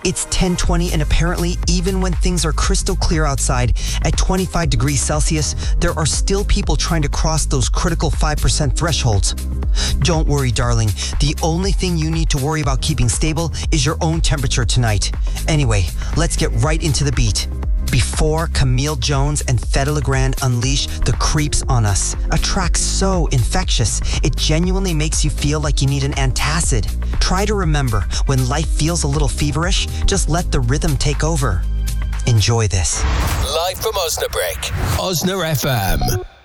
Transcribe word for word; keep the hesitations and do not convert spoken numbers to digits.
It's ten twenty, and apparently, even when things are crystal clear outside at twenty-five degrees Celsius, there are still people trying to cross those critical five percent thresholds. Don't worry, darling. The only thing you need to worry about keeping stable is your own temperature tonight. Anyway, let's get right into the beat. Before Camille Jones and Fedde Le Grand unleash the creeps on us, a track so infectious, it genuinely makes you feel like you need an antacid. Try to remember, when life feels a little feverish, just let the rhythm take over. Enjoy this. Live from Osnabrück, Osna F M.